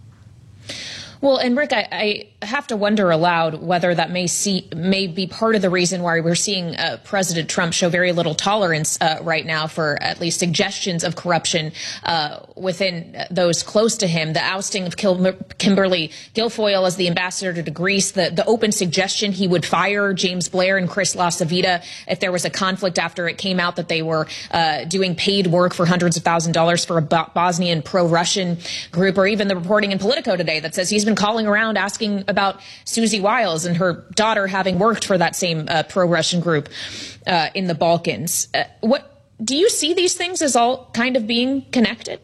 Well, and Rick, I, I have to wonder aloud whether that may see may be part of the reason why we're seeing uh, President Trump show very little tolerance uh, right now for at least suggestions of corruption uh, within those close to him. The ousting of Kim- Kimberly Guilfoyle as the ambassador to Greece, the, the open suggestion he would fire James Blair and Chris LaCivita if there was a conflict after it came out that they were uh, doing paid work for hundreds of thousands of dollars for a Bo- Bosnian pro-Russian group, or even the reporting in Politico today that says he's been calling around asking about Susie Wiles and her daughter having worked for that same uh, pro-Russian group uh, in the Balkans. Uh, what do you see these things as all kind of being connected?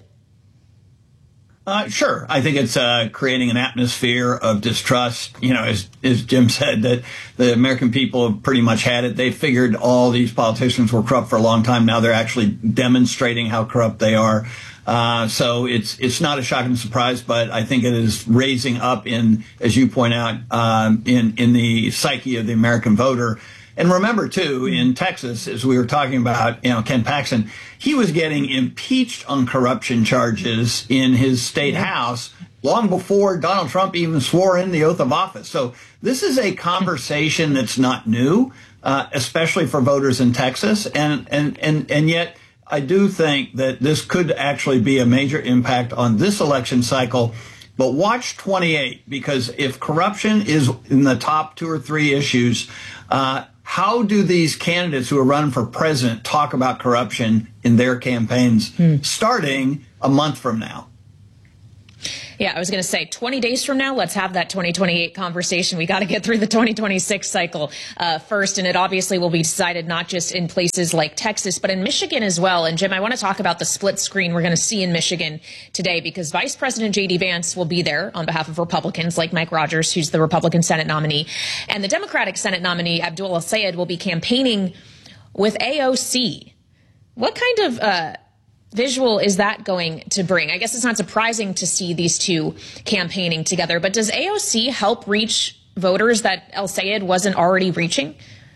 Uh, sure. I think it's uh, creating an atmosphere of distrust. You know, as, as Jim said, that the American people have pretty much had it. They figured all these politicians were corrupt for a long time. Now they're actually demonstrating how corrupt they are. Uh, so it's it's not a shocking surprise, but I think it is raising up in, as you point out, um, in in the psyche of the American voter. And remember, too, in Texas, as we were talking about, you know, Ken Paxton, he was getting impeached on corruption charges in his state house long before Donald Trump even swore in the oath of office. So this is a conversation that's not new, uh, especially for voters in Texas. And and and and yet I do think that this could actually be a major impact on this election cycle But watch twenty-eight, because if corruption is in the top two or three issues, uh, how do these candidates who are running for president talk about corruption in their campaigns hmm. starting a month from now? Yeah, I was going to say twenty days from now, let's have that twenty twenty-eight conversation. We got to get through the twenty twenty-six cycle uh, first. And it obviously will be decided not just in places like Texas, but in Michigan as well. And Jim, I want to talk about the split screen we're going to see in Michigan today, because Vice President J D Vance will be there on behalf of Republicans like Mike Rogers, who's the Republican Senate nominee. And the Democratic Senate nominee, Abdul El-Sayed, will be campaigning with A O C. What kind of uh visual is that going to bring? I guess it's not surprising to see these two campaigning together, but does A O C help reach voters that El-Sayed wasn't already reaching?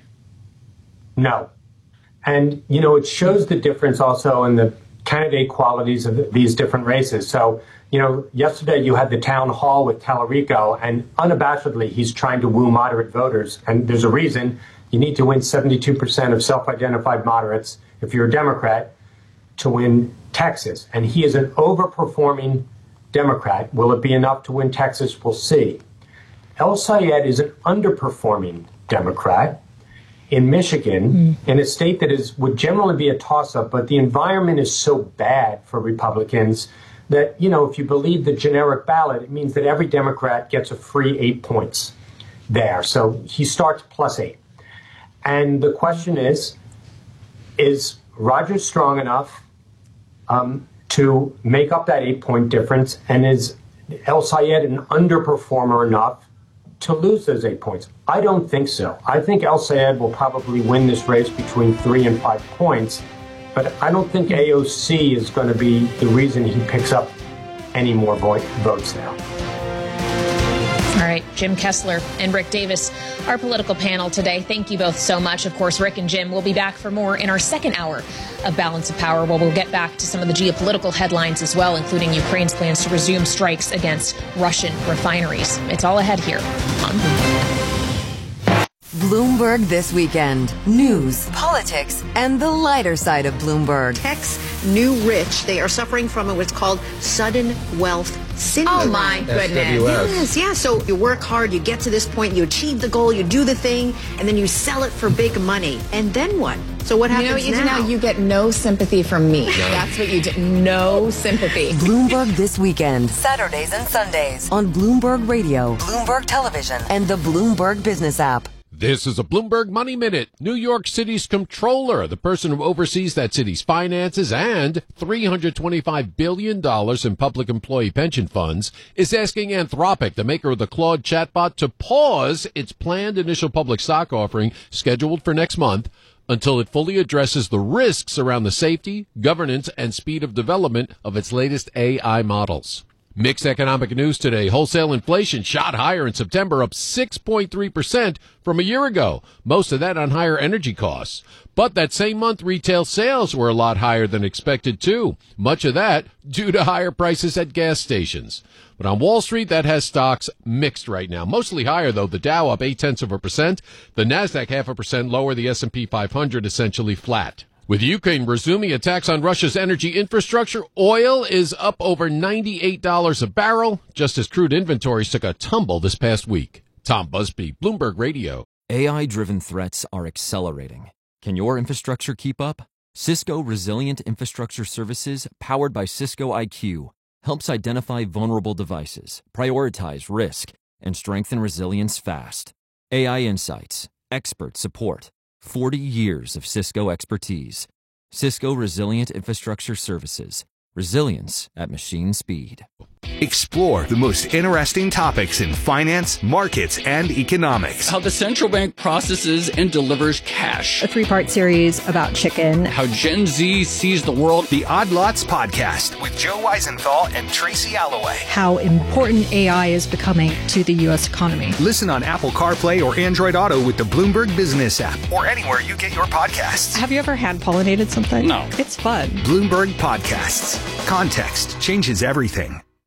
No. And, you know, it shows the difference also in the candidate qualities of these different races. So, you know, yesterday you had the town hall with Tallarico, and unabashedly he's trying to woo moderate voters. And there's a reason. You need to win seventy-two percent of self-identified moderates if you're a Democrat to win Texas. And he is an overperforming Democrat. Will it be enough to win Texas? We'll see. El-Sayed is an underperforming Democrat in Michigan, mm. in a state that is would generally be a toss-up, but the environment is so bad for Republicans that, you know, if you believe the generic ballot, it means that every Democrat gets a free eight points there. So he starts plus eight. And the question is, is Rogers strong enough um, to make up that eight-point difference, and is El-Sayed an underperformer enough to lose those eight points? I don't think so. I think El-Sayed will probably win this race between three and five points, but I don't think A O C is going to be the reason he picks up any more vo- votes now. All right, Jim Kessler and Rick Davis, our political panel today. Thank you both so much. Of course, Rick and Jim will be back for more in our second hour of Balance of Power, where we'll get back to some of the geopolitical headlines as well, including Ukraine's plans to resume strikes against Russian refineries. It's all ahead here on Bloomberg. Bloomberg This Weekend. News, politics, and the lighter side of Bloomberg. Tech's new rich. They are suffering from what's called sudden wealth syndrome. Oh, my goodness. Yes, yeah. So you work hard, you get to this point, you achieve the goal, you do the thing, and then you sell it for big money. And then what? So what happens now? You know what you now? do now? You get no sympathy from me. No. That's what you do. No sympathy. Bloomberg This Weekend. Saturdays and Sundays on Bloomberg Radio, Bloomberg Television, and the Bloomberg Business app. This is a Bloomberg Money Minute. New York City's comptroller, the person who oversees that city's finances and three hundred twenty-five billion dollars in public employee pension funds, is asking Anthropic, the maker of the Claude chatbot, to pause its planned initial public stock offering scheduled for next month until it fully addresses the risks around the safety, governance, and speed of development of its latest A I models. Mixed economic news today. Wholesale inflation shot higher in September, up six point three percent from a year ago. Most of that on higher energy costs. But that same month, retail sales were a lot higher than expected, too. Much of that due to higher prices at gas stations. But on Wall Street, that has stocks mixed right now. Mostly higher, though. The Dow up eight-tenths of a percent. The Nasdaq half a percent lower. The S and P five hundred essentially flat. With Ukraine resuming attacks on Russia's energy infrastructure, oil is up over ninety-eight dollars a barrel, just as crude inventories took a tumble this past week. Tom Busby, Bloomberg Radio. A I-driven threats are accelerating. Can your infrastructure keep up? Cisco Resilient Infrastructure Services, powered by Cisco I Q, helps identify vulnerable devices, prioritize risk, and strengthen resilience fast. A I insights, expert support, forty years of Cisco expertise. Cisco Resilient Infrastructure Services. Resilience at machine speed. Explore the most interesting topics in finance, markets, and economics. How the central bank processes and delivers cash. A three-part series about chicken. How Gen Z sees the world. The Odd Lots Podcast with Joe Weisenthal and Tracy Alloway. How important A I is becoming to the U S economy. Listen on Apple CarPlay or Android Auto with the Bloomberg Business app or anywhere you get your podcasts. Have you ever hand-pollinated something? No. It's fun. Bloomberg Podcasts. Context changes everything.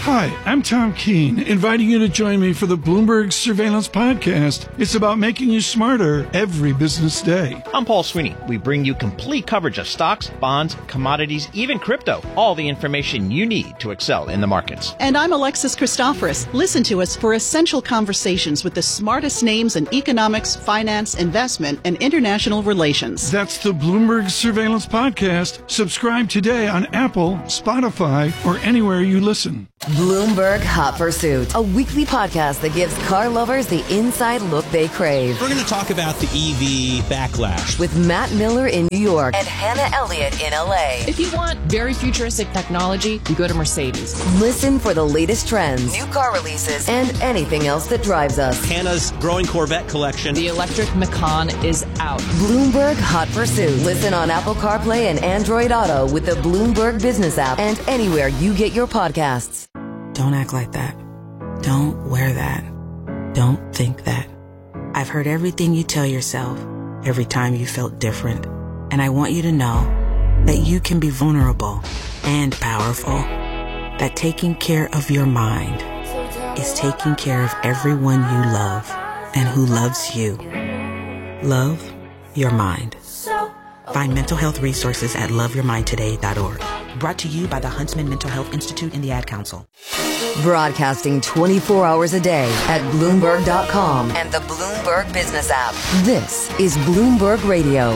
Hi, I'm Tom Keene, inviting you to join me for the Bloomberg Surveillance Podcast. It's about making you smarter every business day. I'm Paul Sweeney. We bring you complete coverage of stocks, bonds, commodities, even crypto. All the information you need to excel in the markets. And I'm Alexis Christoforous. Listen to us for essential conversations with the smartest names in economics, finance, investment, and international relations. That's the Bloomberg Surveillance Podcast. Subscribe today on Apple, Spotify, or anywhere you listen. Bloomberg Hot Pursuit, a weekly podcast that gives car lovers the inside look they crave. We're going to talk about the E V backlash with Matt Miller in New York and Hannah Elliott in L A. If you want very futuristic technology, you go to Mercedes. Listen for the latest trends, new car releases, and anything else that drives us. Hannah's growing Corvette collection. The electric Macan is out. Bloomberg Hot Pursuit. Listen on Apple CarPlay and Android Auto with the Bloomberg Business app and anywhere you get your podcasts. Don't act like that. Don't wear that. Don't think that. I've heard everything you tell yourself every time you felt different. And I want you to know that you can be vulnerable and powerful. That taking care of your mind is taking care of everyone you love and who loves you. Love your mind. Find mental health resources at love your mind today dot org. Brought to you by the Huntsman Mental Health Institute and the Ad Council. Broadcasting twenty-four hours a day at Bloomberg dot com and the Bloomberg Business app. This is Bloomberg Radio.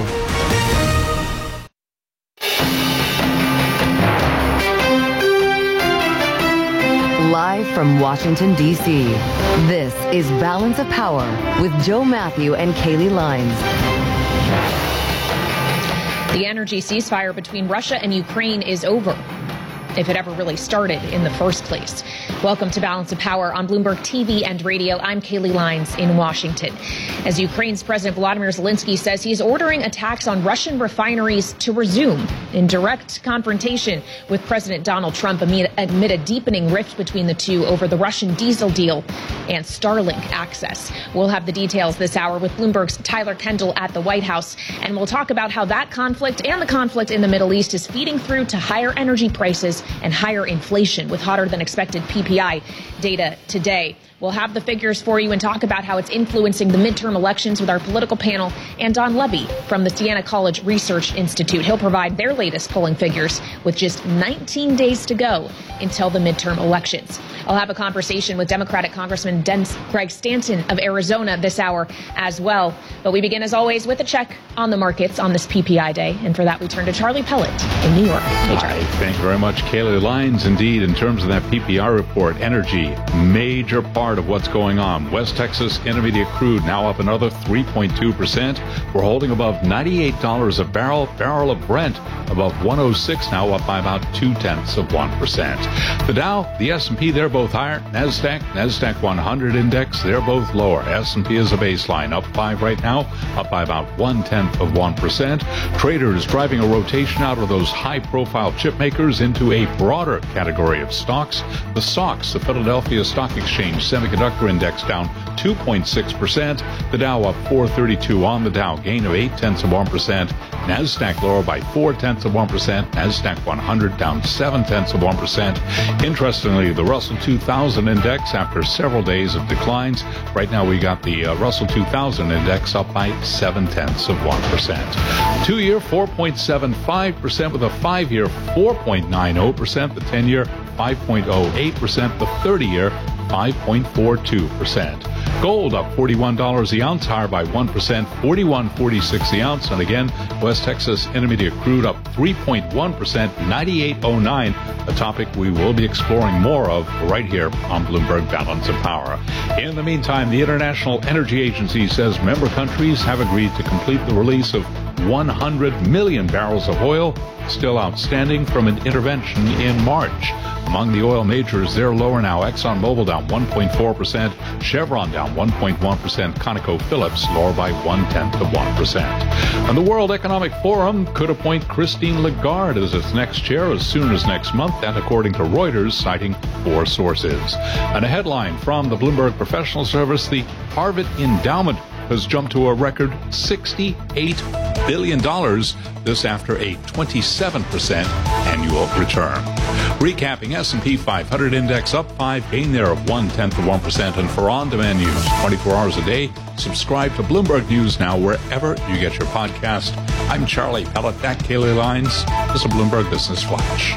Live from Washington, D C, this is Balance of Power with Joe Matthew and Kaylee Lines. The energy ceasefire between Russia and Ukraine is over, if it ever really started in the first place. Welcome to Balance of Power on Bloomberg T V and radio. I'm Kaylee Lines in Washington. As Ukraine's President Volodymyr Zelensky says he's ordering attacks on Russian refineries to resume in direct confrontation with President Donald Trump amid, amid a deepening rift between the two over the Russian diesel deal and Starlink access. We'll have the details this hour with Bloomberg's Tyler Kendall at the White House, and we'll talk about how that conflict and the conflict in the Middle East is feeding through to higher energy prices and higher inflation with hotter than expected P P I data today. We'll have the figures for you and talk about how it's influencing the midterm elections with our political panel and Don Levy from the Siena College Research Institute. He'll provide their latest polling figures with just nineteen days to go until the midterm elections. I'll have a conversation with Democratic Congressman Dennis Greg Stanton of Arizona this hour as well. But we begin, as always, with a check on the markets on this P P I day. And for that, we turn to Charlie Pellet in New York. Hey, Charlie. Hi, thank you very much, Kaylee Lines. Indeed, in terms of that P P I report, energy, major part of what's going on. West Texas Intermediate crude now up another three point two percent. We're holding above ninety-eight dollars a barrel. Barrel of Brent above one oh six, now up by about two-tenths of one percent. The Dow, the S and P, they're both higher. NASDAQ, NASDAQ one hundred index, they're both lower. S and P is a baseline, up five right now, up by about one-tenth of one percent. Traders driving a rotation out of those high-profile chip makers into a broader category of stocks. The S O X, the Philadelphia Stock Exchange Semiconductor Index, down two point six percent. The Dow up four thirty-two on the Dow, gain of eight-tenths of one percent. NASDAQ lower by four-tenths of one percent. NASDAQ one hundred down seven-tenths of one percent. Interestingly, the Russell two thousand Index, after several days of declines, right now we got the uh, Russell two thousand Index up by seven-tenths of one percent. Two-year, four point seven five percent, with a five-year, four point nine zero percent. The ten-year, five point zero eight percent. The thirty-year, five point four two percent. Gold up forty-one dollars the ounce, higher by one percent, forty-one forty-six the ounce. And again, West Texas Intermediate crude up three point one percent, ninety-eight oh nine, a topic we will be exploring more of right here on Bloomberg Balance of Power. In the meantime, the International Energy Agency says member countries have agreed to complete the release of one hundred million barrels of oil still outstanding from an intervention in March. Among the oil majors, they're lower now. ExxonMobil down one point four percent, Chevron down one point one percent, ConocoPhillips lower by one-tenth of one percent. And the World Economic Forum could appoint Christine Lagarde as its next chair as soon as next month, and according to Reuters, citing four sources. And a headline from the Bloomberg Professional Service, the Harvard Endowment has jumped to a record sixty-eight billion dollars, this after a twenty-seven percent annual return. Recapping, S and P five hundred index up five, gain there of one-tenth of one percent. And for on-demand news twenty-four hours a day, subscribe to Bloomberg News Now wherever you get your podcast. I'm Charlie Pellet, that Kaylee Lines. This is a Bloomberg Business Flash.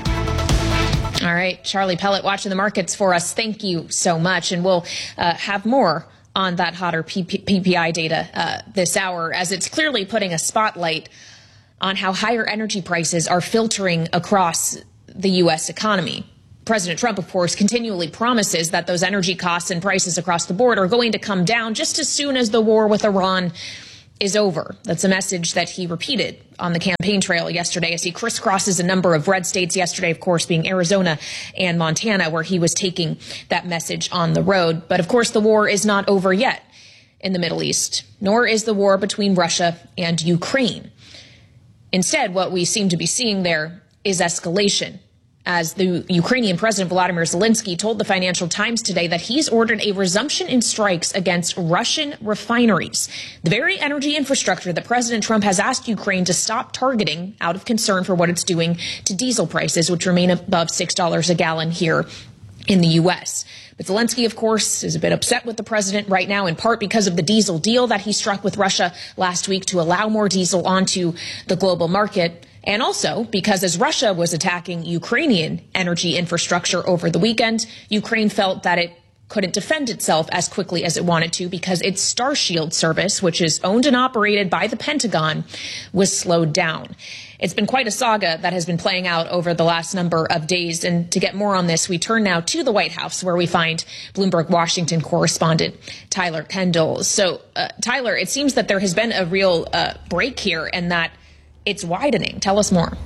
All right, Charlie Pellet watching the markets for us. Thank you so much. And we'll uh, have more on that hotter P P I data uh, this hour, as it's clearly putting a spotlight on how higher energy prices are filtering across the U S economy. President Trump, of course, continually promises that those energy costs and prices across the board are going to come down just as soon as the war with Iran is over. That's a message that he repeated on the campaign trail yesterday as he crisscrosses a number of red states, yesterday, of course, being Arizona and Montana, where he was taking that message on the road. But, of course, the war is not over yet in the Middle East, nor is the war between Russia and Ukraine. Instead, what we seem to be seeing there is escalation, as the Ukrainian President Volodymyr Zelensky told the Financial Times today that he's ordered a resumption in strikes against Russian refineries, the very energy infrastructure that President Trump has asked Ukraine to stop targeting out of concern for what it's doing to diesel prices, which remain above six dollars a gallon here in the U S. But Zelensky, of course, is a bit upset with the president right now, in part because of the diesel deal that he struck with Russia last week to allow more diesel onto the global market. And also because as Russia was attacking Ukrainian energy infrastructure over the weekend, Ukraine felt that it couldn't defend itself as quickly as it wanted to because its Starshield service, which is owned and operated by the Pentagon, was slowed down. It's been quite a saga that has been playing out over the last number of days. And to get more on this, we turn now to the White House, where we find Bloomberg Washington correspondent Tyler Kendall. So, uh, Tyler, it seems that there has been a real uh, break here and that it's widening. Tell us more.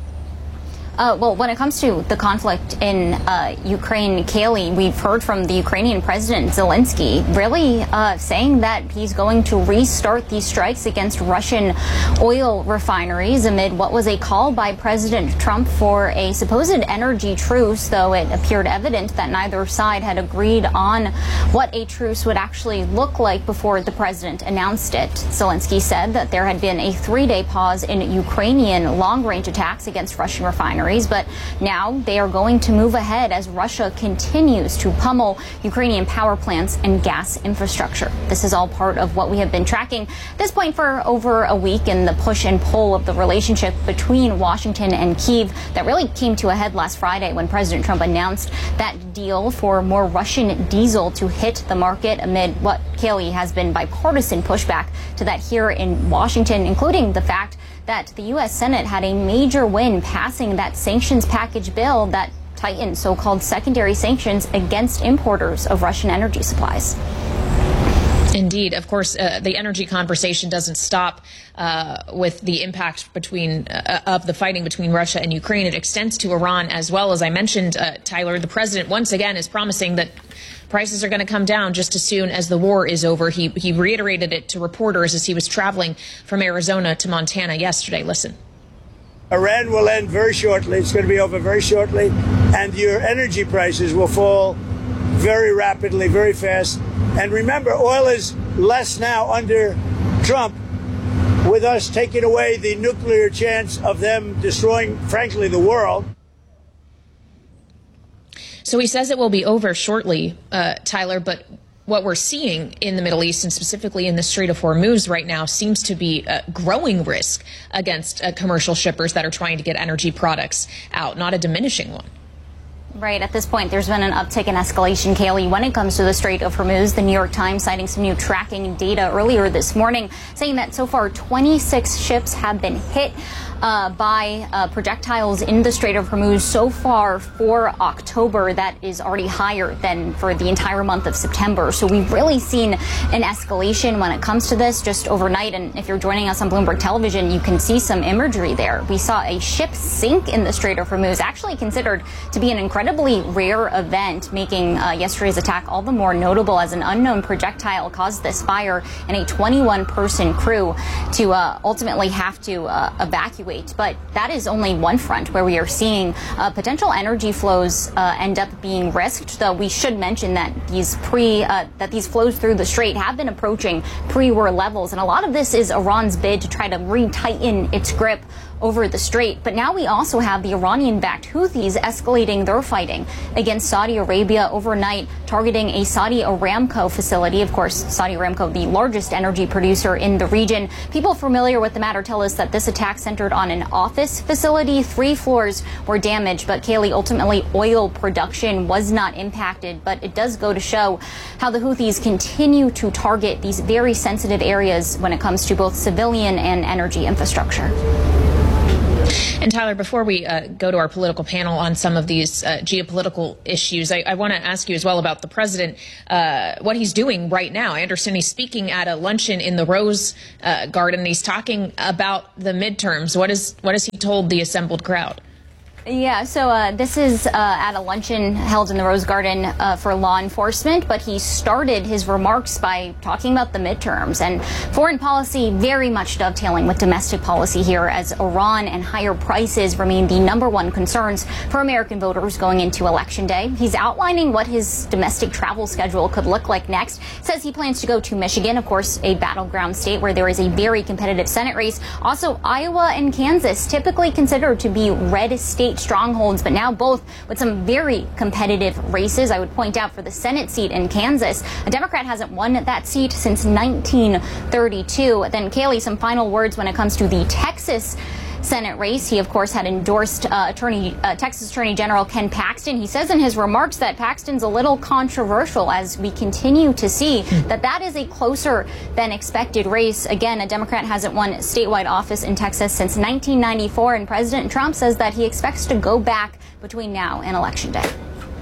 Uh, well, when it comes to the conflict in uh, Ukraine, Kaylee, we've heard from the Ukrainian President Zelensky really uh, saying that he's going to restart these strikes against Russian oil refineries amid what was a call by President Trump for a supposed energy truce, though it appeared evident that neither side had agreed on what a truce would actually look like before the president announced it. Zelensky said that there had been a three-day pause in Ukrainian long-range attacks against Russian refineries, but now they are going to move ahead as Russia continues to pummel Ukrainian power plants and gas infrastructure. This is all part of what we have been tracking at this point for over a week in the push and pull of the relationship between Washington and Kyiv that really came to a head last Friday when President Trump announced that deal for more Russian diesel to hit the market amid what, Kaylee, has been bipartisan pushback to that here in Washington, including the fact that the U S Senate had a major win passing that sanctions package bill that tightened so-called secondary sanctions against importers of Russian energy supplies. Indeed. Of course, uh, the energy conversation doesn't stop uh, with the impact between uh, of the fighting between Russia and Ukraine. It extends to Iran as well. As I mentioned, uh, Tyler, the president once again is promising that prices are going to come down just as soon as the war is over. He, he reiterated it to reporters as he was traveling from Arizona to Montana yesterday. Listen. Iran will end very shortly. It's going to be over very shortly. And your energy prices will fall very rapidly, very fast. And remember, oil is less now under Trump, with us taking away the nuclear chance of them destroying, frankly, the world. So he says it will be over shortly, uh, Tyler, but what we're seeing in the Middle East and specifically in the Strait of Hormuz right now seems to be a growing risk against uh, commercial shippers that are trying to get energy products out, not a diminishing one. Right. At this point, there's been an uptick in escalation, Kaylee, when it comes to the Strait of Hormuz. The New York Times citing some new tracking data earlier this morning, saying that so far twenty-six ships have been hit uh, by uh, projectiles in the Strait of Hormuz so far for October. That is already higher than for the entire month of September. So we've really seen an escalation when it comes to this just overnight. And if you're joining us on Bloomberg Television, you can see some imagery there. We saw a ship sink in the Strait of Hormuz, actually considered to be an incredible incredibly rare event, making uh, yesterday's attack all the more notable as an unknown projectile caused this fire and a twenty-one person crew to uh, ultimately have to uh, evacuate. But that is only one front where we are seeing uh, potential energy flows uh, end up being risked, though we should mention that these pre uh, that these flows through the strait have been approaching pre-war levels, and a lot of this is Iran's bid to try to re-tighten its grip over the strait. But now we also have the Iranian-backed Houthis escalating their fighting against Saudi Arabia overnight, targeting a Saudi Aramco facility. Of course, Saudi Aramco, the largest energy producer in the region. People familiar with the matter tell us that this attack centered on an office facility. Three floors were damaged, but Kaylee, ultimately oil production was not impacted. But it does go to show how the Houthis continue to target these very sensitive areas when it comes to both civilian and energy infrastructure. And Tyler, before we uh, go to our political panel on some of these uh, geopolitical issues, I, I want to ask you as well about the president, uh, what he's doing right now. I understand he's speaking at a luncheon in the Rose uh, Garden. He's talking about the midterms. What is what has he told the assembled crowd? Yeah, so uh, this is uh, at a luncheon held in the Rose Garden uh, for law enforcement, but he started his remarks by talking about the midterms and foreign policy very much dovetailing with domestic policy here, as Iran and higher prices remain the number one concerns for American voters going into Election Day. He's outlining what his domestic travel schedule could look like next. Says he plans to go to Michigan, of course, a battleground state where there is a very competitive Senate race. Also, Iowa and Kansas, typically considered to be red state strongholds, but now both with some very competitive races. I would point out for the Senate seat in Kansas, a Democrat hasn't won that seat since nineteen thirty-two. Then, Kaylee, some final words when it comes to the Texas Senate race. He, of course, had endorsed uh, Attorney uh, Texas Attorney General Ken Paxton. He says in his remarks that Paxton's a little controversial as we continue to see that that is a closer than expected race. Again, a Democrat hasn't won statewide office in Texas since nineteen ninety-four, and President Trump says that he expects to go back between now and Election Day.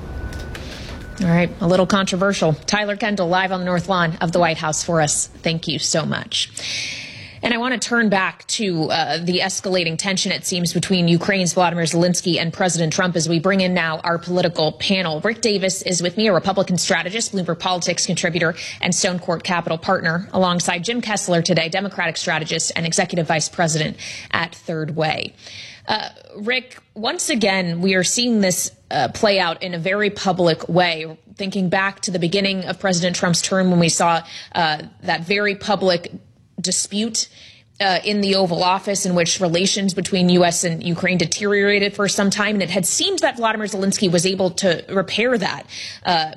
All right, a little controversial. Tyler Kendall, live on the North Lawn of the White House for us. Thank you so much. And I want to turn back to uh, the escalating tension, it seems, between Ukraine's Vladimir Zelensky and President Trump as we bring in now our political panel. Rick Davis is with me, a Republican strategist, Bloomberg Politics contributor, and Stone Court Capital partner, alongside Jim Kessler today, Democratic strategist and executive vice president at Third Way. Uh, Rick, once again, we are seeing this uh, play out in a very public way. Thinking back to the beginning of President Trump's term when we saw uh, that very public dispute uh, in the Oval Office in which relations between U S and Ukraine deteriorated for some time. And it had seemed that Vladimir Zelensky was able to repair that uh,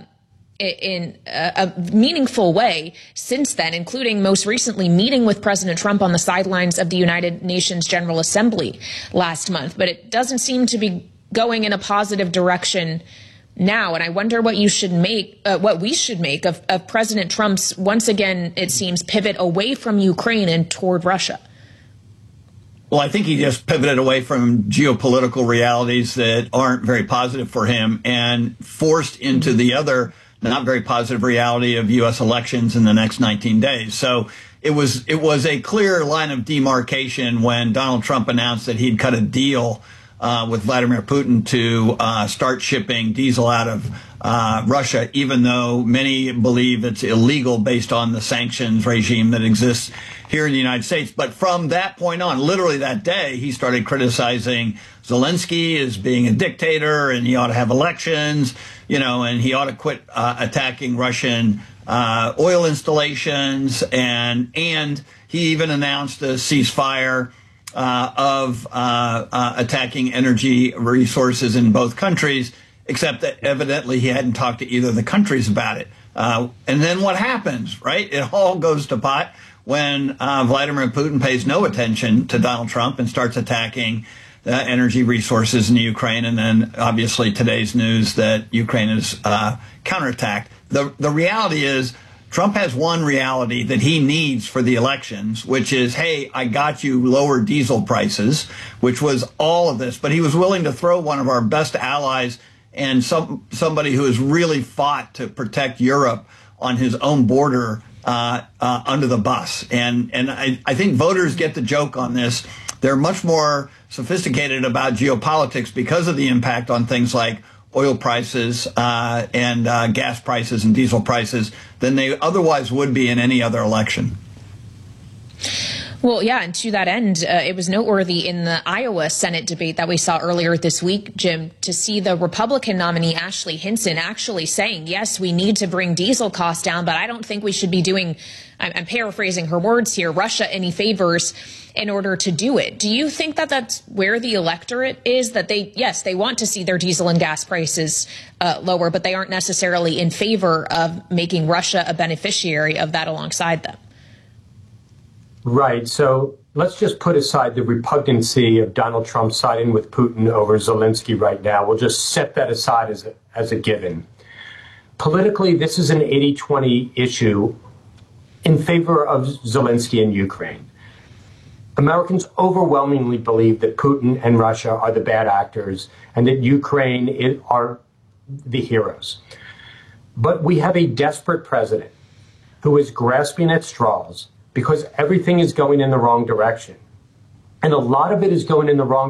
in a, a meaningful way since then, including most recently meeting with President Trump on the sidelines of the United Nations General Assembly last month. But it doesn't seem to be going in a positive direction now, and I wonder what you should make, uh, what we should make of, of President Trump's, once again, it seems, pivot away from Ukraine and toward Russia. Well, I think he just pivoted away from geopolitical realities that aren't very positive for him and forced into the other not very positive reality of U S elections in the next nineteen days. So it was it was a clear line of demarcation when Donald Trump announced that he'd cut a deal Uh, with Vladimir Putin to uh, start shipping diesel out of uh, Russia, even though many believe it's illegal based on the sanctions regime that exists here in the United States. But from that point on, literally that day, he started criticizing Zelensky as being a dictator and he ought to have elections, you know, and he ought to quit uh, attacking Russian uh, oil installations. And, and he even announced a ceasefire Uh, of uh, uh, attacking energy resources in both countries, except that evidently he hadn't talked to either of the countries about it. Uh, and then what happens, right? It all goes to pot when uh, Vladimir Putin pays no attention to Donald Trump and starts attacking uh, energy resources in the Ukraine. And then obviously today's news that Ukraine is uh, counterattacked. The, the reality is, Trump has one reality that he needs for the elections, which is, hey, I got you lower diesel prices, which was all of this. But he was willing to throw one of our best allies and some somebody who has really fought to protect Europe on his own border uh, uh, under the bus. And, and I, I think voters get the joke on this. They're much more sophisticated about geopolitics because of the impact on things like oil prices uh, and uh, gas prices and diesel prices than they otherwise would be in any other election. Well, yeah, and to that end, uh, it was noteworthy in the Iowa Senate debate that we saw earlier this week, Jim, to see the Republican nominee Ashley Hinson actually saying, yes, we need to bring diesel costs down, but I don't think we should be doing, I'm, I'm paraphrasing her words here, Russia any favors in order to do it. Do you think that that's where the electorate is, that they, yes, they want to see their diesel and gas prices uh, lower, but they aren't necessarily in favor of making Russia a beneficiary of that alongside them? Right. So let's just put aside the repugnancy of Donald Trump siding with Putin over Zelensky right now. We'll just set that aside as a, as a given. Politically, this is an eighty twenty issue in favor of Zelensky and Ukraine. Americans overwhelmingly believe that Putin and Russia are the bad actors and that Ukraine is, are the heroes. But we have a desperate president who is grasping at straws because everything is going in the wrong direction. And a lot of it is going in the wrong